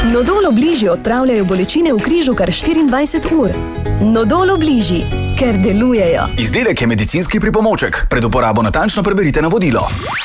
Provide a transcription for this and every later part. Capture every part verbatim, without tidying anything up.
Nodol Obliži odpravljajo bolečine v križu kar štiriindvajset ur. Nodol Obliži, ker delujejo. Izdelek je medicinski pripomoček. Pred uporabo natančno preberite navodilo.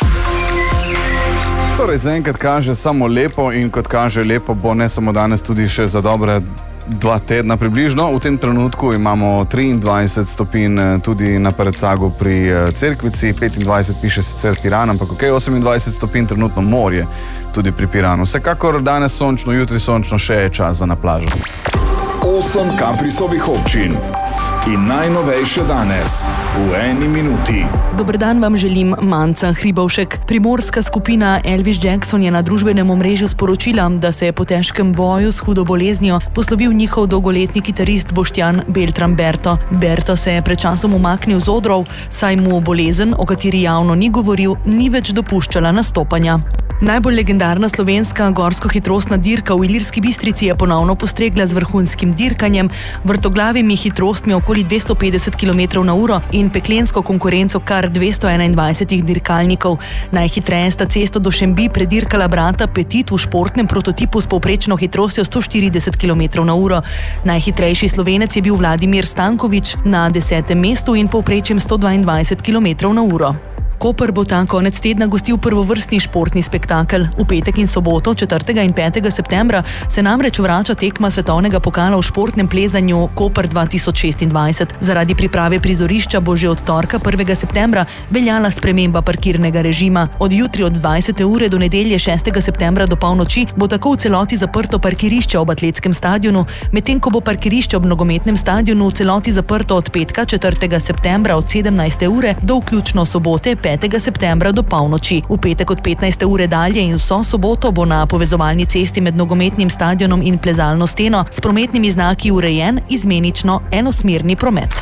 Torej, zaenkrat kaže samo lepo in kot kaže lepo bo ne samo danes, tudi še za dobre dva tedna približno. V tem trenutku imamo triindvajset stopinj tudi na Perecagu pri Cerkvici, petindvajset piše sicer Piran, ampak ok, osemindvajset stopinj trenutno morje tudi pri Piranu. Vsekakor danes sončno, jutri sončno, še je čas za na plažo. Osem Caprisovih občin in najnovejše danes v eni minuti. Dober dan vam želim, Manca Hribovšek. Primorska skupina Elvis Jackson je na družbenem omrežju sporočila, da se je po težkem boju s hudo boleznijo poslovil njihov dolgoletni kitarist Boštjan Beltran Berto. Berto se je pred časom umaknil z odrov, saj mu bolezen, o kateri javno ni govoril, ni več dopuščala nastopanja. Najbolj legendarna slovenska gorsko-hitrostna dirka v Ilirski Bistrici je ponovno postregla z vrhunskim dirkanjem, vrtoglavimi hitrostmi okoli dvesto petdeset kilometrov na uro in peklensko konkurenco kar dvesto enaindvajset dirkalnikov. Najhitreje sta cesto do Šembi predirkala brata Petit v športnem prototipu s povprečno hitrostjo sto štirideset kilometrov na uro. Najhitrejši Slovenec je bil Vladimir Stanković na desetem mestu in povprečjem sto dvaindvajset kilometrov na uro. Koper bo ta konec tedna gostil prvovrstni športni spektakel. V petek in soboto, četrtega in petega septembra, se namreč vrača tekma svetovnega pokala v športnem plezanju Koper dva tisoč šestindvajset. Zaradi priprave prizorišča bo že od torka prvega septembra veljala sprememba parkirnega režima. Od jutri od dvajsete ure do nedelje šestega septembra do polnoči bo tako v celoti zaprto parkirišče ob atletskem stadionu, medtem ko bo parkirišče ob nogometnem stadionu v celoti zaprto od petka četrtega septembra od sedemnajste ure do vključno sobote petega septembra do polnoči. V petek od petnajste ure dalje in vso soboto bo na povezovalni cesti med nogometnim stadionom in plezalno steno s prometnimi znaki urejen izmenično enosmerni promet.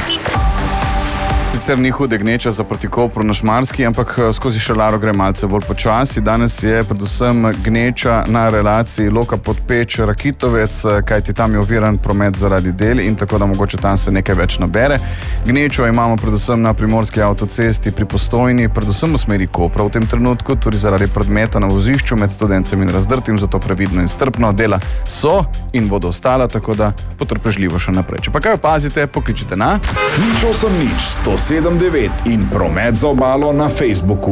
Sicer ni hude gneče za proti Kopru na Šmarski, ampak skozi Šalaro gre malce bolj počasi. Danes je predvsem gneča na relaciji Loka-Podpeč-Rakitovec, kajti tam je oviran promet zaradi del in tako da mogoče tam se nekaj več nabere. Gnečo imamo predvsem na primorski avtocesti pri Postojni, predvsem v smeri Kopra v tem trenutku, tudi zaradi prometa na vozišču med Studencem in Razdrtim, zato previdno in strpno. Dela so in bodo ostala, tako da potrpežljivo še naprej. Če pa kaj opazite, pokličite na nič osem nič sto sedem devet in promet za obalo na Facebooku.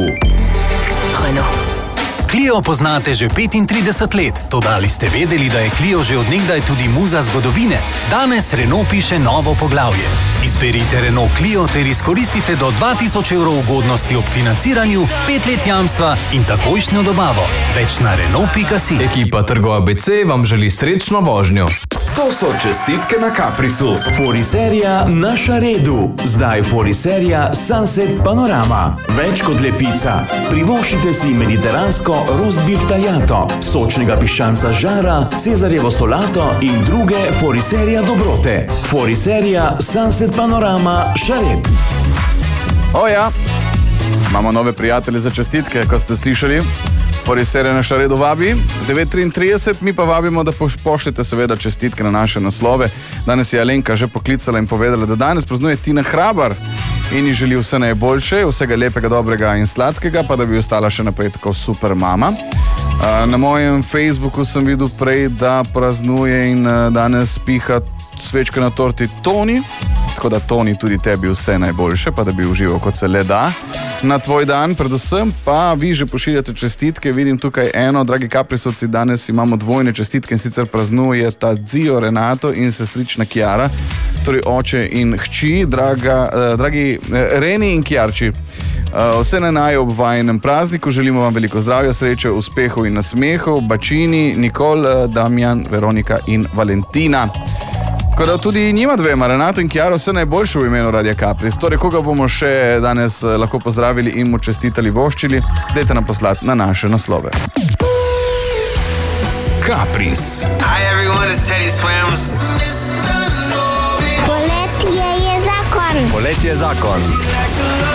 Clio poznate že petintrideset let, toda ali ste vedeli, da je Clio že od nekdaj tudi muza zgodovine? Danes Renault piše novo poglavje. Izberite Renault Clio ter izkoristite do dva tisoč evrov ugodnosti ob financiranju, pet let jamstva in takojšnjo dobavo. Več na Renault pika si. Ekipa Trgo A B C vam želi srečno vožnjo. To so čestitke na Caprisu. Foriserija na Šaredu. Zdaj Foriserija Sunset Panorama. Več kot lepica. Privoščite si mediteransko roast beef tagliato, sočnega piščanca žara, cezarjevo solato in druge Foriserija dobrote. Foriserija Sunset Panorama Šared. O ja, imamo nove prijatelje za čestitke, kot ste slišali. Foriserija na Šaredu vabi, devet triintrideset, mi pa vabimo, da pošljete seveda čestitke na naše naslove. Danes je Alenka že poklicala in povedala, da danes praznuje Tina Hrabar in ji želi vse najboljše, vsega lepega, dobrega in sladkega, pa da bi ostala še naprej tako super mama. Na mojem Facebooku sem videl prej, da praznuje in danes piha svečka na torti Toni, tako da Toni tudi tebi vse najboljše, pa da bi užival kot se le da na tvoj dan. Predvsem pa vi že pošiljate čestitke, vidim tukaj eno, dragi Caprisovci, danes imamo dvojne čestitke in sicer praznuje ta Zio Renato in sestrična Kiara, torej oče in hči, draga, eh, dragi eh, Reni in Kiarči. Uh, vse na naj ob vajenem prazniku, želimo vam veliko zdravja, sreče, uspehov in nasmehov, Bačini, Nikol, uh, Damjan, Veronika in Valentina. Tako da tudi njima dvema, Renato in Kiaro, vse najboljše v imenu Radia Capris. Torej, koga bomo še danes uh, lahko pozdravili in mu čestitali, voščili, dajte nam poslati na naše naslove. Capris. Hi everyone, it's Teddy Swims. Poletje je zakon. Poletje je zakon.